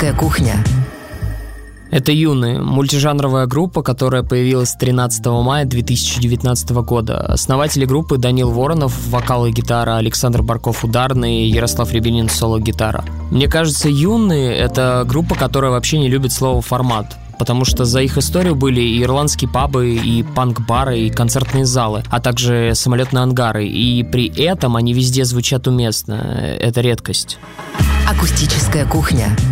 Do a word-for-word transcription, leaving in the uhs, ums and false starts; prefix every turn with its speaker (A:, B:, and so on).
A: Акустическая кухня.
B: Это «Юны» — мультижанровая группа, которая появилась тринадцатого мая две тысячи девятнадцатого года. Основатели группы — Данил Воронов, вокал и гитара, Александр Барков — ударный, Ярослав Рябинин — соло-гитара. Мне кажется, «Юны» — это группа, которая вообще не любит слово «формат», потому что за их историю были и ирландские пабы, и панк-бары, и концертные залы, а также самолетные ангары, и при этом они везде звучат уместно. Это редкость.
A: Акустическая кухня.